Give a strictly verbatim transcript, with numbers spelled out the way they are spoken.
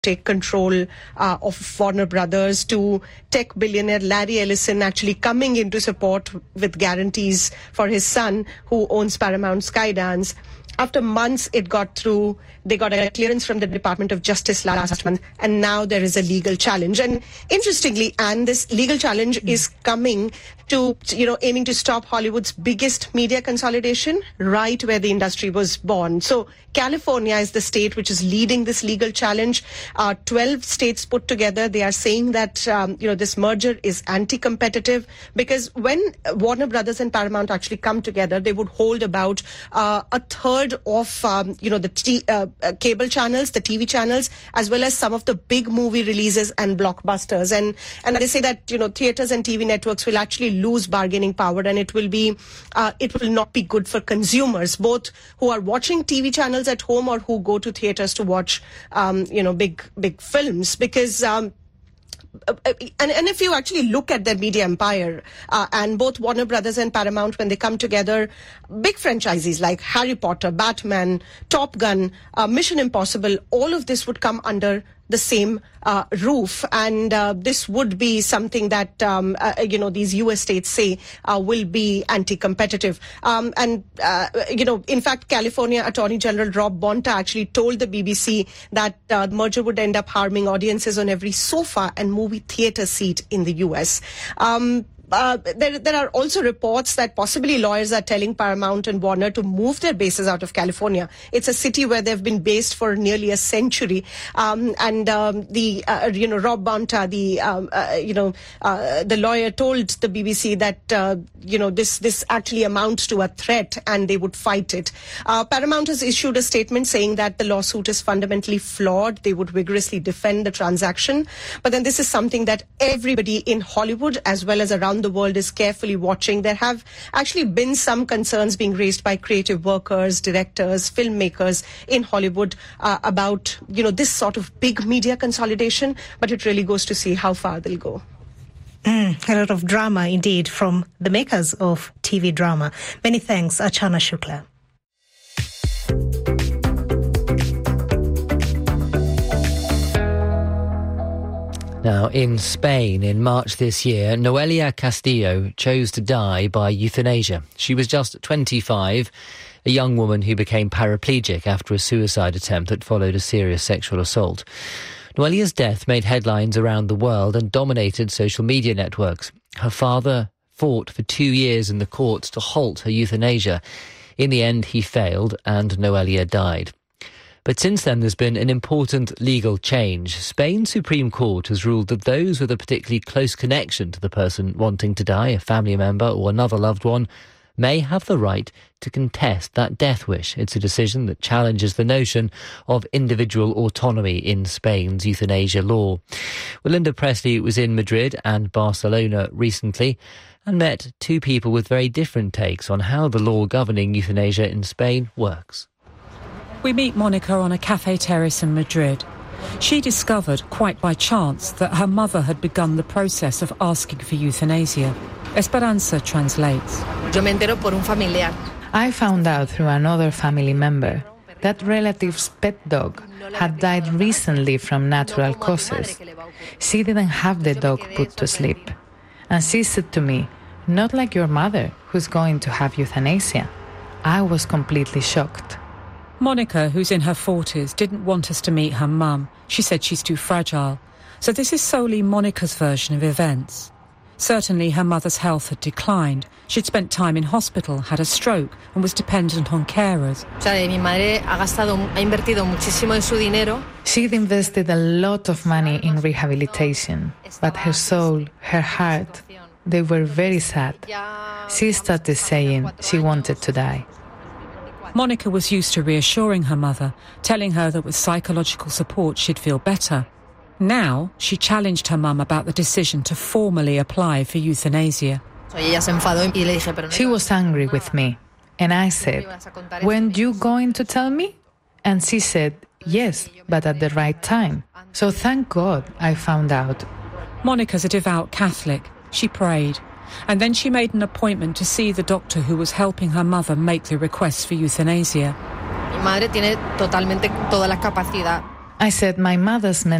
take control uh, of Warner Brothers, to tech billionaire Larry Ellison actually coming into support with guarantees for his son who owns Paramount Skydance. After months, it got through. They got a clearance from the Department of Justice last month, and now there is a legal challenge. And interestingly, Anne, this legal challenge mm. is coming to, you know, aiming to stop Hollywood's biggest media consolidation, right where the industry was born. So California is the state which is leading this legal challenge. Uh, twelve states put together, they are saying that, um, you know, this merger is anti-competitive, because when Warner Brothers and Paramount actually come together, they would hold about uh, a third of, um, you know, the t- uh, uh, cable channels, the T V channels, as well as some of the big movie releases and blockbusters. And, and they say that, you know, theaters and T V networks will actually lose bargaining power, and it will be, uh, it will not be good for consumers, both who are watching T V channels at home or who go to theaters to watch, um, you know, big, big films, because, um, And, and if you actually look at their media empire, uh, and both Warner Brothers and Paramount, when they come together, big franchises like Harry Potter, Batman, Top Gun, uh, Mission Impossible, all of this would come under the same uh, roof, and uh, this would be something that um, uh, you know these U S states say uh, will be anti-competitive. Um, and uh, you know, in fact, California Attorney General Rob Bonta actually told the B B C that uh, the merger would end up harming audiences on every sofa and movie theater seat in the U S. Um, Uh, there, there are also reports that possibly lawyers are telling Paramount and Warner to move their bases out of California. It's a city where they've been based for nearly a century. Um, and um, the, uh, you know, Rob Bonta, the, um, uh, you know, uh, the lawyer told the B B C that, uh, you know, this, this actually amounts to a threat and they would fight it. Uh, Paramount has issued a statement saying that the lawsuit is fundamentally flawed. They would vigorously defend the transaction. But then this is something that everybody in Hollywood as well as around the world is carefully watching. There have actually been some concerns being raised by creative workers, directors, filmmakers in Hollywood uh, about, you know, this sort of big media consolidation, but it really goes to see how far they'll go. Mm, a lot of drama indeed from the makers of T V drama. Many thanks, Achana Shukla. Now, in Spain, in March this year, Noelia Castillo chose to die by euthanasia. She was just twenty-five, a young woman who became paraplegic after a suicide attempt that followed a serious sexual assault. Noelia's death made headlines around the world and dominated social media networks. Her father fought for two years in the courts to halt her euthanasia. In the end, he failed and Noelia died. But since then, there's been an important legal change. Spain's Supreme Court has ruled that those with a particularly close connection to the person wanting to die, a family member or another loved one, may have the right to contest that death wish. It's a decision that challenges the notion of individual autonomy in Spain's euthanasia law. Well, Linda Presley was in Madrid and Barcelona recently and met two people with very different takes on how the law governing euthanasia in Spain works. We meet Monica on a cafe terrace in Madrid. She discovered, quite by chance, that her mother had begun the process of asking for euthanasia. Esperanza translates. Yo me entero por un familiar. I found out through another family member that relative's pet dog had died recently from natural causes. She didn't have the dog put to sleep. And she said to me, "Not like your mother, who's going to have euthanasia." I was completely shocked. Monica, who's in her forties, didn't want us to meet her mum. She said she's too fragile. So this is solely Monica's version of events. Certainly her mother's health had declined. She'd spent time in hospital, had a stroke, and was dependent on carers. She'd invested a lot of money in rehabilitation, but her soul, her heart, they were very sad. She started saying she wanted to die. Monica was used to reassuring her mother, telling her that with psychological support she'd feel better. Now, she challenged her mum about the decision to formally apply for euthanasia. She was angry with me, and I said, "Weren't you going to tell me?" And she said, "Yes, but at the right time." So thank God I found out. Monica's a devout Catholic. She prayed. And then she made an appointment to see the doctor who was helping her mother make the request for euthanasia. I said my mother's